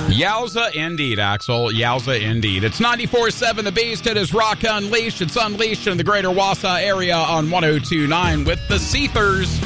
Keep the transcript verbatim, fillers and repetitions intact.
Yowza indeed, Axel. Yowza indeed. It's ninety-four seven The Beast. It is Rock Unleashed. It's unleashed in the greater Wausau area on one oh two point nine with the Seethers.